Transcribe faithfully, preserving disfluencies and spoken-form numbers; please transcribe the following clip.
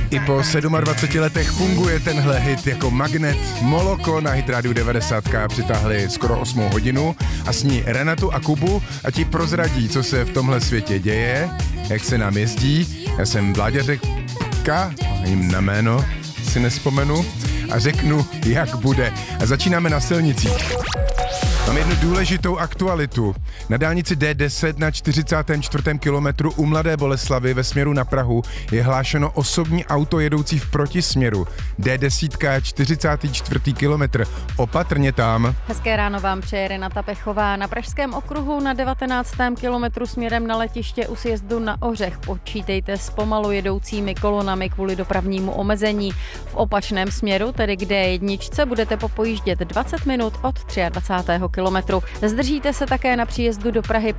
I po dvaceti sedmi letech funguje tenhle hit jako magnet. Moloko na Hit Radio devadesát přitáhli skoro osmou hodinu a s ní Renatu a Kubu a ti prozradí, co se v tomhle světě děje, jak se nám jezdí. Já jsem Vláďa Řeka, jim na jméno si nespomenu, a řeknu, jak bude. A začínáme na silnicích. Mám jednu důležitou aktualitu. Na dálnici D deset na čtyřicátém čtvrtém kilometru u Mladé Boleslavi ve směru na Prahu je hlášeno osobní auto jedoucí v protisměru. D deset čtyřicátý čtvrtý kilometr. Opatrně tam. Hezké ráno vám přeje Renata Pechová. Na Pražském okruhu na devatenáctém kilometru směrem na letiště u sjezdu na Ořech počítejte s pomalu jedoucími kolonami kvůli dopravnímu omezení. V opačném směru, tedy k D jedna, budete popojíždět dvacet minut od dvacátého třetího kilometru. Zdržíte se také na příjezdu do Prahy